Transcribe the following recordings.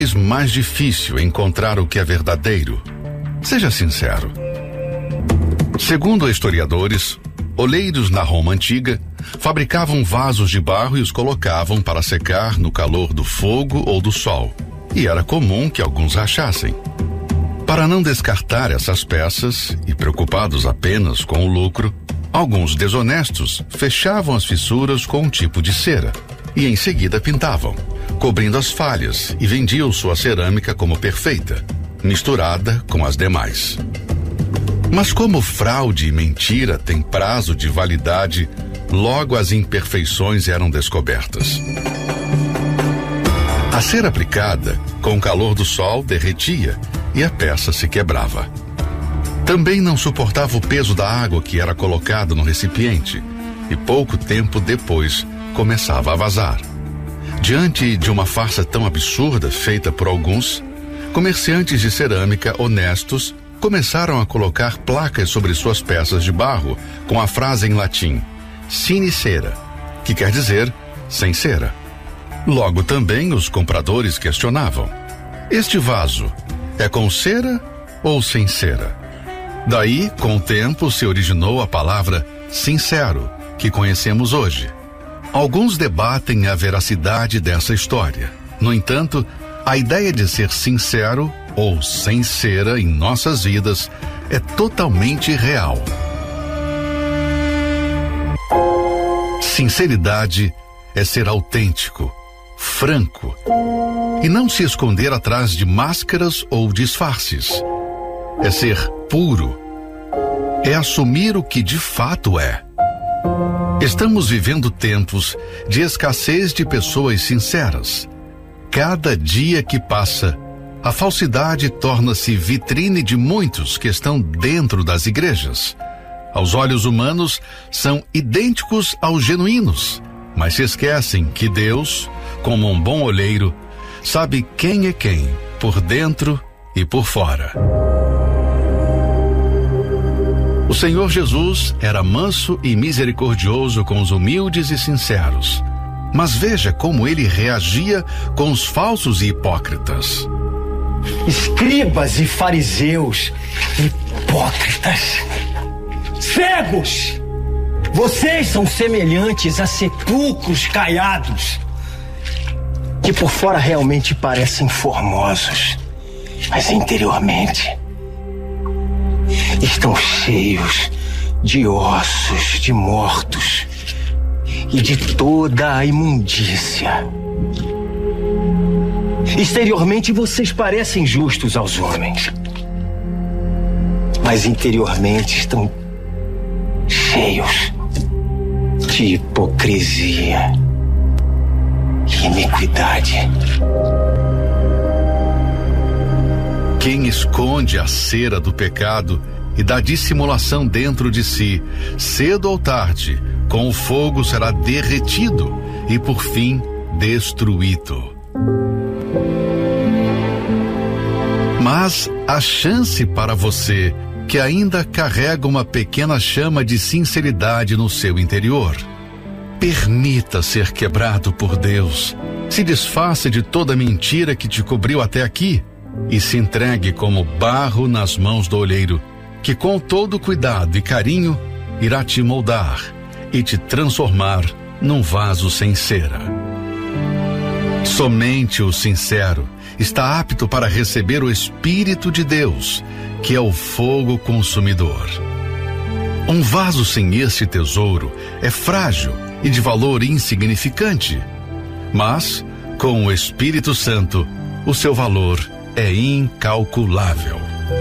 mais difícil encontrar o que é verdadeiro. Seja sincero. Segundo historiadores, oleiros na Roma antiga fabricavam vasos de barro e os colocavam para secar no calor do fogo ou do sol, e era comum que alguns rachassem. Para não descartar essas peças e preocupados apenas com o lucro, alguns desonestos fechavam as fissuras com um tipo de cera e em seguida pintavam, cobrindo as falhas, e vendiam sua cerâmica como perfeita, misturada com as demais. Mas como fraude e mentira têm prazo de validade, logo as imperfeições eram descobertas. A cera aplicada, com o calor do sol, derretia e a peça se quebrava. Também não suportava o peso da água que era colocada no recipiente e pouco tempo depois começava a vazar. Diante de uma farsa tão absurda feita por alguns, comerciantes de cerâmica honestos começaram a colocar placas sobre suas peças de barro com a frase em latim sine cera, que quer dizer sem cera. Logo também os compradores questionavam: este vaso é com cera ou sem cera? Daí, com o tempo, se originou a palavra sincero, que conhecemos hoje. Alguns debatem a veracidade dessa história. No entanto, a ideia de ser sincero ou sem cera em nossas vidas é totalmente real. Sinceridade é ser autêntico, franco, e não se esconder atrás de máscaras ou disfarces. É ser puro, é assumir o que de fato é. Estamos vivendo tempos de escassez de pessoas sinceras. Cada dia que passa, a falsidade torna-se vitrine de muitos que estão dentro das igrejas. Aos olhos humanos, são idênticos aos genuínos, mas se esquecem que Deus, como um bom olheiro, sabe quem é quem, por dentro e por fora. O Senhor Jesus era manso e misericordioso com os humildes e sinceros. Mas veja como ele reagia com os falsos e hipócritas. Escribas e fariseus, hipócritas, cegos! Vocês são semelhantes a sepulcros caiados, que por fora realmente parecem formosos, mas interiormente estão cheios de ossos de mortos e de toda a imundícia. Exteriormente vocês parecem justos aos homens, mas interiormente estão cheios de hipocrisia e iniquidade. Quem esconde a cera do pecado e da dissimulação dentro de si, cedo ou tarde, com o fogo será derretido e, por fim, destruído. Mas há chance para você que ainda carrega uma pequena chama de sinceridade no seu interior. Permita ser quebrado por Deus. Se desfaça de toda mentira que te cobriu até aqui e se entregue como barro nas mãos do olheiro, que com todo cuidado e carinho irá te moldar e te transformar num vaso sem cera. Somente o sincero está apto para receber o Espírito de Deus, que é o fogo consumidor. Um vaso sem esse tesouro é frágil e de valor insignificante, mas com o Espírito Santo, o seu valor é incalculável.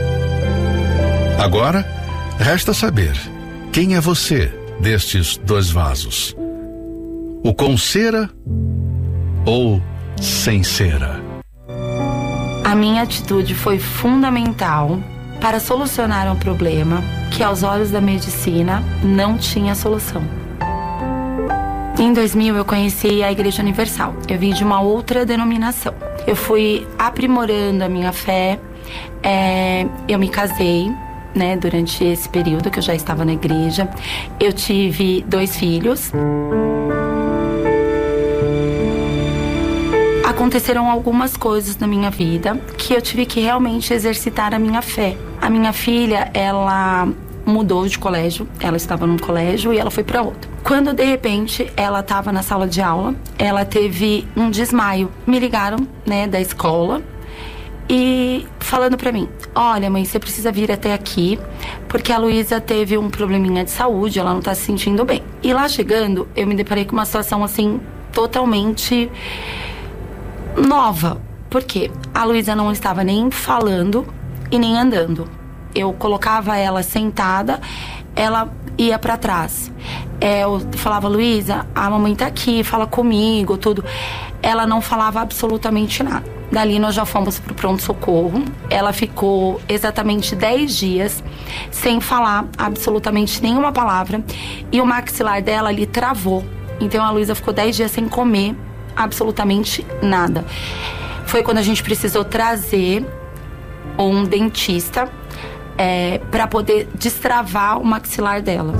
Agora, resta saber quem é você destes dois vasos: o com cera ou sem cera? A minha atitude foi fundamental para solucionar um problema que, aos olhos da medicina, não tinha solução. Em 2000, eu conheci a Igreja Universal. Eu vim de uma outra denominação. Eu fui aprimorando a minha fé. Eu me casei, né, durante esse período que eu já estava na igreja. Eu tive 2 filhos. A aconteceram algumas coisas na minha vida que eu tive que realmente exercitar a minha fé. A minha filha, ela mudou de colégio, ela estava num colégio e ela foi para outro. Quando de repente ela estava na sala de aula, ela teve um desmaio. Me ligaram, né, da escola e falando para mim: olha, mãe, você precisa vir até aqui porque a Luísa teve um probleminha de saúde, ela não tá se sentindo bem. E lá chegando, eu me deparei com uma situação assim totalmente nova. Por quê? A Luísa não estava nem falando e nem andando. Eu colocava ela sentada, ela ia pra trás. Eu falava: Luísa, a mamãe tá aqui, fala comigo, tudo. Ela não falava absolutamente nada. Dali nós já fomos pro pronto-socorro. Ela ficou exatamente 10 dias sem falar absolutamente nenhuma palavra. E o maxilar dela ali travou. Então a Luísa ficou 10 dias sem comer absolutamente nada. Foi quando a gente precisou trazer um dentista para poder destravar o maxilar dela.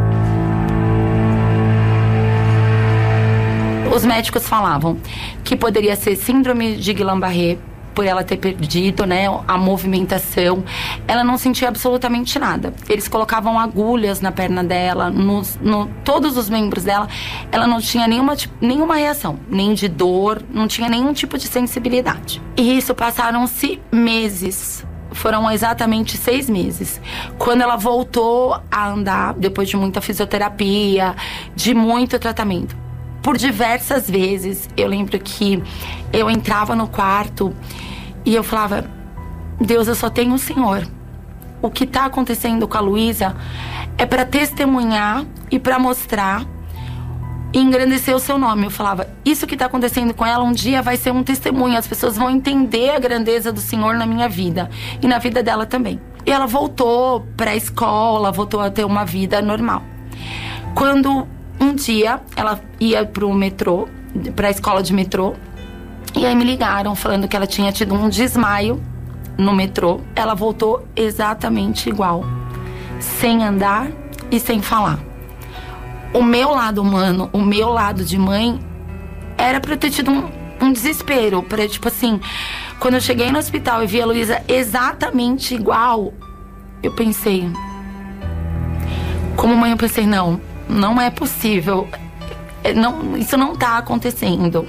Os médicos falavam que poderia ser síndrome de Guillain-Barré, por ela ter perdido, né, a movimentação. Ela não sentia absolutamente nada. Eles colocavam agulhas na perna dela, todos os membros dela. Ela não tinha nenhuma reação, nem de dor, não tinha nenhum tipo de sensibilidade. E isso passaram-se meses. Foram exatamente 6 meses. Quando ela voltou a andar, depois de muita fisioterapia, de muito tratamento, por diversas vezes, eu lembro que eu entrava no quarto e eu falava: Deus, eu só tenho o Senhor. O que está acontecendo com a Luísa é para testemunhar e para mostrar e engrandecer o seu nome. Eu falava: isso que está acontecendo com ela um dia vai ser um testemunho. As pessoas vão entender a grandeza do Senhor na minha vida e na vida dela também. E ela voltou para a escola, voltou a ter uma vida normal. Quando um dia ela ia pro metrô, pra escola de metrô, e aí me ligaram falando que ela tinha tido um desmaio no metrô. Ela voltou exatamente igual, sem andar e sem falar. O meu lado humano, o meu lado de mãe, era pra eu ter tido um desespero, pra, tipo assim, quando eu cheguei no hospital e vi a Luísa exatamente igual, eu pensei, como mãe, eu pensei: não é possível, isso não tá acontecendo.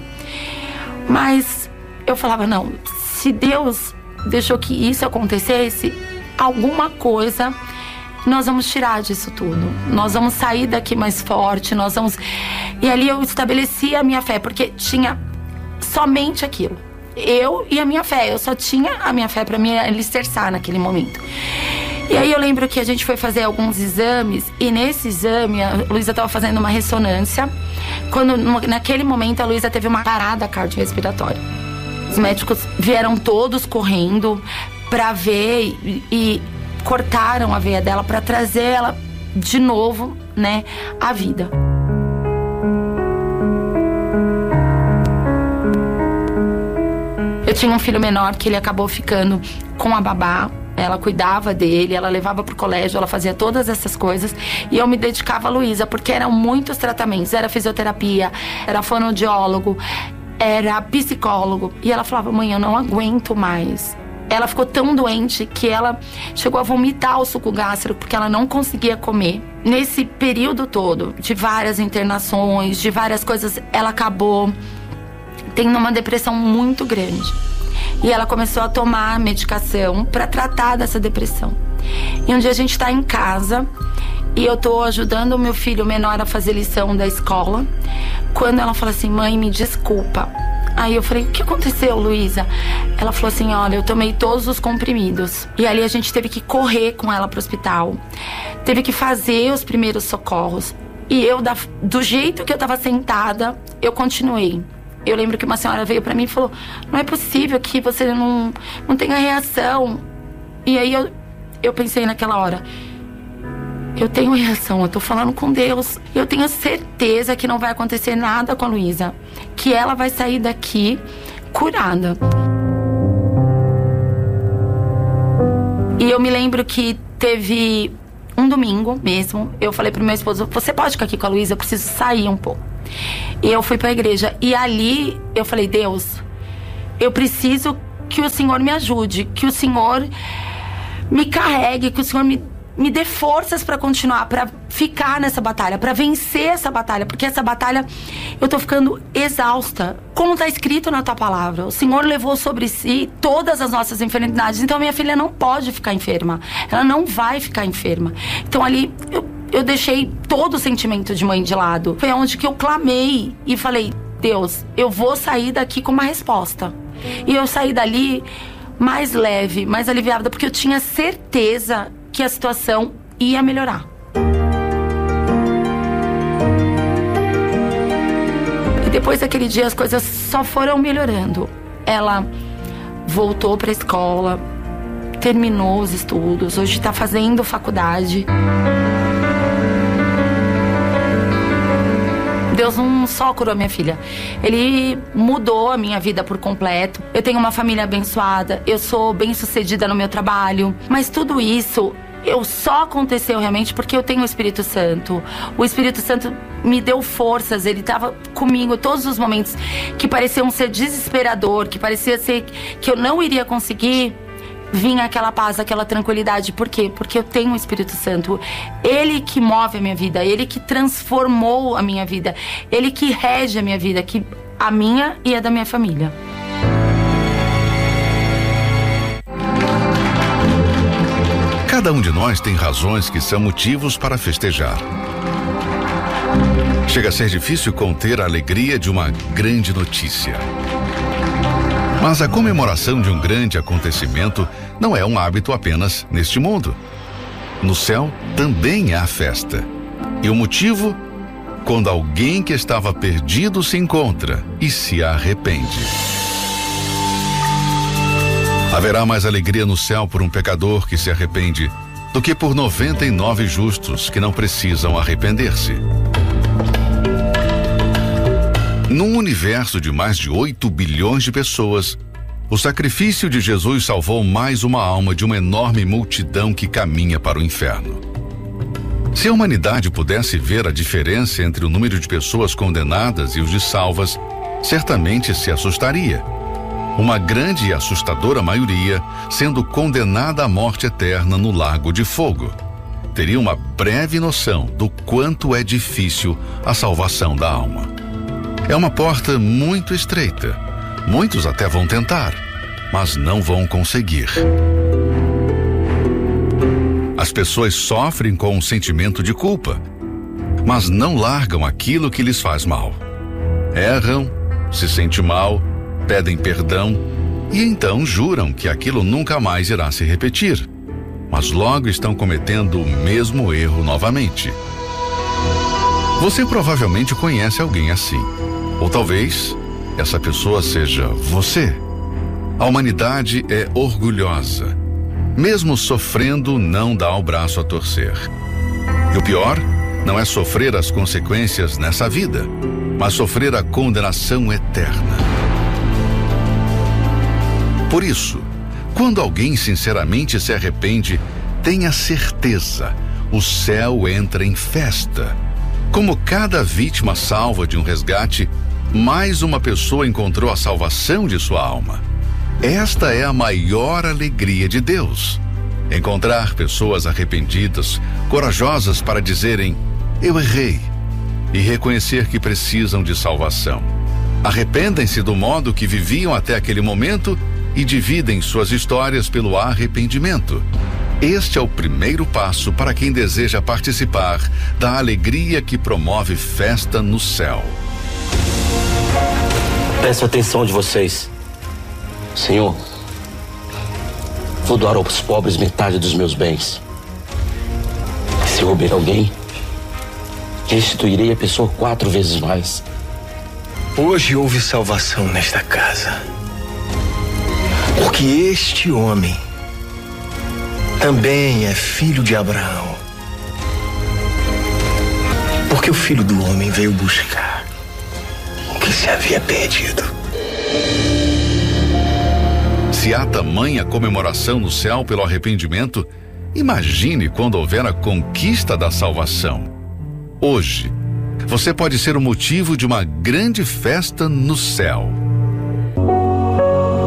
Mas eu falava: não, se Deus deixou que isso acontecesse, alguma coisa nós vamos tirar disso tudo. Nós vamos sair daqui mais forte, nós vamos... E ali eu estabeleci a minha fé, porque tinha somente aquilo. Eu e a minha fé, eu só tinha a minha fé pra me alicerçar naquele momento. E aí eu lembro que a gente foi fazer alguns exames, e nesse exame a Luísa estava fazendo uma ressonância, quando naquele momento a Luísa teve uma parada cardiorrespiratória. Os médicos vieram todos correndo para ver e cortaram a veia dela para trazer ela de novo, né, à vida. Eu tinha um filho menor que ele acabou ficando com a babá. Ela cuidava dele, ela levava pro colégio, ela fazia todas essas coisas. E eu me dedicava a Luísa, porque eram muitos tratamentos. Era fisioterapia, era fonoaudiólogo, era psicólogo. E ela falava: mãe, eu não aguento mais. Ela ficou tão doente que ela chegou a vomitar o suco gástrico, porque ela não conseguia comer. Nesse período todo, de várias internações, de várias coisas, ela acabou tendo uma depressão muito grande. E ela começou a tomar medicação para tratar dessa depressão. E um dia a gente tá em casa e eu tô ajudando o meu filho menor a fazer lição da escola, quando ela fala assim: mãe, me desculpa. Aí eu falei: o que aconteceu, Luísa? Ela falou assim: olha, eu tomei todos os comprimidos. E ali a gente teve que correr com ela pro hospital. Teve que fazer os primeiros socorros. E eu, do jeito que eu tava sentada, eu continuei. Eu lembro que uma senhora veio pra mim e falou: não é possível que você não tenha reação. E aí eu pensei naquela hora: eu tenho reação, eu tô falando com Deus. Eu tenho certeza que não vai acontecer nada com a Luísa, que ela vai sair daqui curada. E eu me lembro que teve um domingo mesmo, eu falei pro meu esposo: você pode ficar aqui com a Luísa, eu preciso sair um pouco. E eu fui pra igreja. E ali eu falei: Deus, eu preciso que o Senhor me ajude, que o Senhor me carregue, que o Senhor me dê forças para continuar, para ficar nessa batalha, para vencer essa batalha, porque essa batalha eu tô ficando exausta. Como tá escrito na tua palavra, o Senhor levou sobre si todas as nossas enfermidades, então minha filha não pode ficar enferma, ela não vai ficar enferma. Então ali eu deixei todo o sentimento de mãe de lado. Foi onde que eu clamei e falei: Deus, eu vou sair daqui com uma resposta. E eu saí dali mais leve, mais aliviada, porque eu tinha certeza que a situação ia melhorar. E depois daquele dia as coisas só foram melhorando. Ela voltou para a escola, terminou os estudos, hoje está fazendo faculdade. Deus não só curou a minha filha, Ele mudou a minha vida por completo. Eu tenho uma família abençoada, eu sou bem-sucedida no meu trabalho. Mas tudo isso só aconteceu realmente porque eu tenho o Espírito Santo. O Espírito Santo me deu forças, Ele estava comigo todos os momentos que pareciam ser desesperador, que parecia ser que eu não iria conseguir. Vinha aquela paz, aquela tranquilidade. Por quê? Porque eu tenho o Espírito Santo. Ele que move a minha vida, Ele que transformou a minha vida, Ele que rege a minha vida, a minha e a da minha família. Cada um de nós tem razões que são motivos para festejar. Chega a ser difícil conter a alegria de uma grande notícia. Mas a comemoração de um grande acontecimento não é um hábito apenas neste mundo. No céu também há festa. E o motivo? Quando alguém que estava perdido se encontra e se arrepende. Haverá mais alegria no céu por um pecador que se arrepende do que por 99 justos que não precisam arrepender-se. Num universo de mais de 8 bilhões de pessoas, o sacrifício de Jesus salvou mais uma alma de uma enorme multidão que caminha para o inferno. Se a humanidade pudesse ver a diferença entre o número de pessoas condenadas e os de salvas, certamente se assustaria. Uma grande e assustadora maioria sendo condenada à morte eterna no lago de fogo. Teria uma breve noção do quanto é difícil a salvação da alma. É uma porta muito estreita. Muitos até vão tentar, mas não vão conseguir. As pessoas sofrem com um sentimento de culpa, mas não largam aquilo que lhes faz mal. Erram, se sentem mal, pedem perdão e então juram que aquilo nunca mais irá se repetir, mas logo estão cometendo o mesmo erro novamente. Você provavelmente conhece alguém assim. Ou talvez essa pessoa seja você. A humanidade é orgulhosa. Mesmo sofrendo, não dá o braço a torcer. E o pior não é sofrer as consequências nessa vida, mas sofrer a condenação eterna. Por isso, quando alguém sinceramente se arrepende, tenha certeza, o céu entra em festa. Como cada vítima salva de um resgate, mais uma pessoa encontrou a salvação de sua alma. Esta é a maior alegria de Deus. Encontrar pessoas arrependidas, corajosas para dizerem: eu errei, e reconhecer que precisam de salvação. Arrependem-se do modo que viviam até aquele momento e dividem suas histórias pelo arrependimento. Este é o primeiro passo para quem deseja participar da alegria que promove festa no céu. Peço a atenção de vocês. Senhor, vou doar aos pobres metade dos meus bens. Se roubar alguém, restituirei a pessoa 4 vezes mais. Hoje houve salvação nesta casa, porque este homem também é filho de Abraão. Porque o Filho do Homem veio buscar o que se havia perdido. Se há tamanha comemoração no céu pelo arrependimento, imagine quando houver a conquista da salvação. Hoje, você pode ser o motivo de uma grande festa no céu.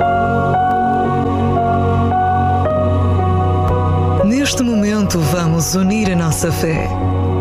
Neste momento, vamos unir a nossa fé